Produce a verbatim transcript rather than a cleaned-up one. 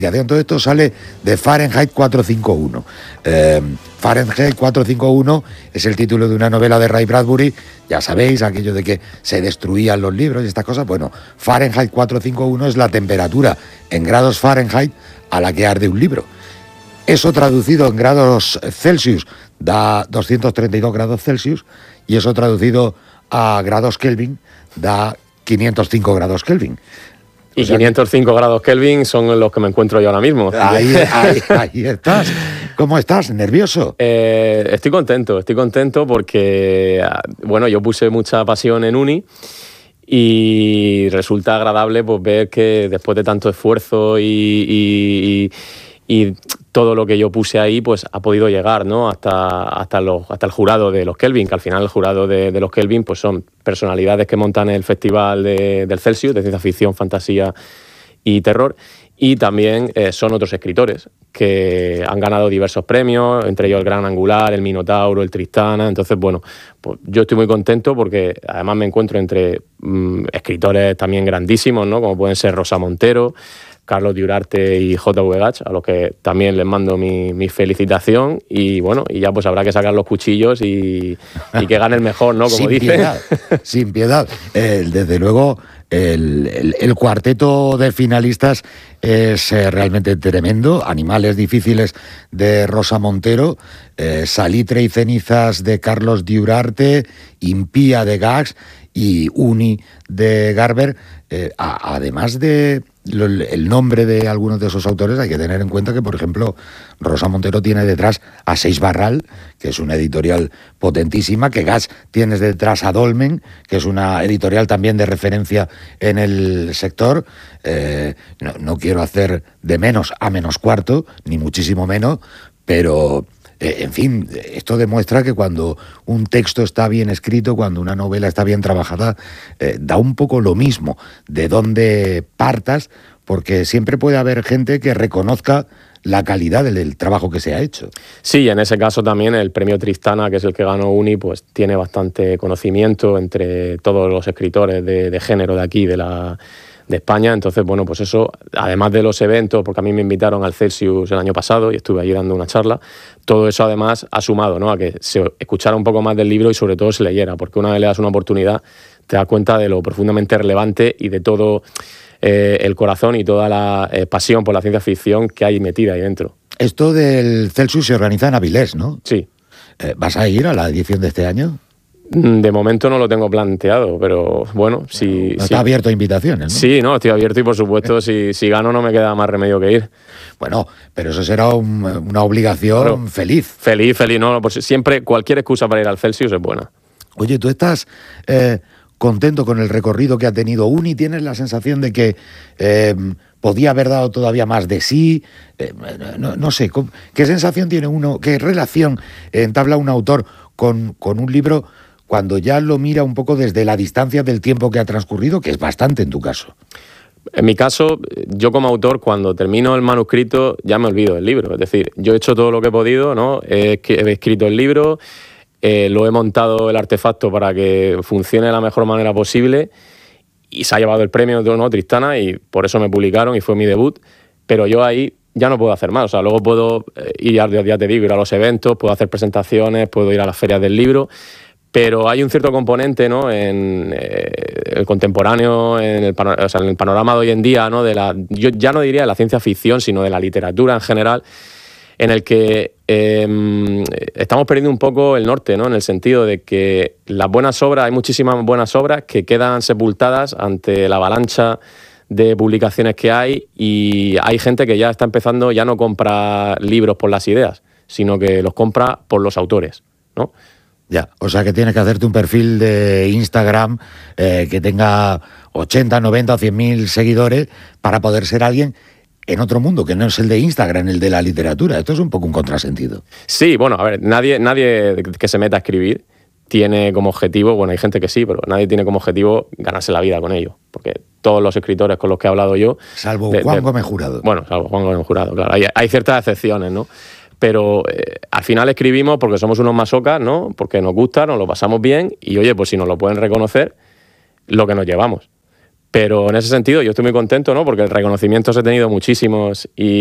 Todo esto sale de Fahrenheit cuatrocientos cincuenta y uno. Eh, Fahrenheit cuatrocientos cincuenta y uno es el título de una novela de Ray Bradbury. Ya sabéis, aquello de que se destruían los libros y estas cosas. Bueno, Fahrenheit cuatrocientos cincuenta y uno es la temperatura en grados Fahrenheit a la que arde un libro. Eso traducido en grados Celsius da doscientos treinta y dos grados Celsius, y eso traducido a grados Kelvin da quinientos cinco grados Kelvin. Y o sea, quinientos cinco grados Kelvin son los que me encuentro yo ahora mismo. Ahí, ahí, ahí estás. ¿Cómo estás? ¿Nervioso? Eh, estoy contento, estoy contento porque, bueno, yo puse mucha pasión en uni y resulta agradable pues ver que después de tanto esfuerzo y, y, y, y todo lo que yo puse ahí pues ha podido llegar, ¿no? hasta, hasta, los, hasta el jurado de los Kelvin, que al final el jurado de, de los Kelvin pues son personalidades que montan el festival de, del Celsius, de ciencia ficción, fantasía y terror, y también eh, son otros escritores que han ganado diversos premios, entre ellos el Gran Angular, el Minotauro, el Tristana. Entonces, bueno, pues yo estoy muy contento porque además me encuentro entre mmm, escritores también grandísimos, ¿no? Como pueden ser Rosa Montero, Carlos de Urarte y J V Gach, a los que también les mando mi, mi felicitación, y bueno, y ya pues habrá que sacar los cuchillos y, y que gane el mejor, ¿no? Como sin dicen. Piedad, sin piedad. Eh, desde luego, el, el, el cuarteto de finalistas es eh, realmente tremendo. Animales difíciles de Rosa Montero, eh, Salitre y cenizas de Carlos de Urarte, Impía de Gax y Uni de Garber. Eh, a, además de lo, el nombre de algunos de esos autores, hay que tener en cuenta que, por ejemplo, Rosa Montero tiene detrás a Seis Barral, que es una editorial potentísima, que Gax tiene detrás a Dolmen, que es una editorial también de referencia en el sector. Eh, no, no quiero hacer de menos a menos cuarto, ni muchísimo menos, pero... En fin, esto demuestra que cuando un texto está bien escrito, cuando una novela está bien trabajada, eh, da un poco lo mismo de dónde partas, porque siempre puede haber gente que reconozca la calidad del, del trabajo que se ha hecho. Sí, en ese caso también el premio Tristana, que es el que ganó Uni, pues tiene bastante conocimiento entre todos los escritores de, de género de aquí, de la... de España. Entonces, bueno, pues eso, además de los eventos, porque a mí me invitaron al Celsius el año pasado y estuve allí dando una charla, todo eso además ha sumado, ¿no?, a que se escuchara un poco más del libro y sobre todo se leyera, porque una vez le das una oportunidad te das cuenta de lo profundamente relevante y de todo eh, el corazón y toda la eh, pasión por la ciencia ficción que hay metida ahí dentro. Esto del Celsius se organiza en Avilés, ¿no? Sí. Eh, ¿Vas a ir a la edición de este año? De momento no lo tengo planteado, pero bueno, si... Está si... abierto a invitaciones, ¿no? Sí, no, estoy abierto y por supuesto si, si gano no me queda más remedio que ir. Bueno, pero eso será un, una obligación pero, feliz. Feliz, feliz, no, pues siempre cualquier excusa para ir al Celsius es buena. Oye, ¿tú estás eh, contento con el recorrido que ha tenido Uni? ¿Tienes la sensación de que eh, podía haber dado todavía más de sí? Eh, no, no sé, ¿qué sensación tiene uno, qué relación entabla un autor con, con un libro cuando ya lo mira un poco desde la distancia del tiempo que ha transcurrido, que es bastante en tu caso? En mi caso, yo como autor, cuando termino el manuscrito, ya me olvido del libro. Es decir, yo he hecho todo lo que he podido, ¿no? He, he escrito el libro, eh, lo he montado el artefacto para que funcione de la mejor manera posible y se ha llevado el premio, ¿no?, Tristana, y por eso me publicaron y fue mi debut. Pero yo ahí ya no puedo hacer más. O sea, luego puedo ir, ya te digo, ir a los eventos, puedo hacer presentaciones, puedo ir a las ferias del libro. Pero hay un cierto componente, ¿no?, en eh, el contemporáneo, en el, o sea, en el panorama de hoy en día, ¿no?, de la, yo ya no diría de la ciencia ficción, sino de la literatura en general, en el que eh, estamos perdiendo un poco el norte, ¿no?, en el sentido de que las buenas obras, hay muchísimas buenas obras que quedan sepultadas ante la avalancha de publicaciones que hay, y hay gente que ya está empezando, ya no compra libros por las ideas, sino que los compra por los autores, ¿no? Ya, o sea que tienes que hacerte un perfil de Instagram eh, que tenga ochenta, noventa o cien mil seguidores para poder ser alguien en otro mundo, que no es el de Instagram, el de la literatura. Esto es un poco un contrasentido. Sí, bueno, a ver, nadie, nadie que se meta a escribir tiene como objetivo, bueno, hay gente que sí, pero nadie tiene como objetivo ganarse la vida con ello, porque todos los escritores con los que he hablado yo... Salvo de, Juan de, Gómez Jurado. Bueno, salvo Juan Gómez Jurado, claro. Hay, hay ciertas excepciones, ¿no? Pero eh, al final escribimos porque somos unos masocas, ¿no? Porque nos gusta, nos lo pasamos bien y, oye, pues si nos lo pueden reconocer, lo que nos llevamos. Pero en ese sentido yo estoy muy contento, ¿no? Porque el reconocimiento he tenido muchísimos y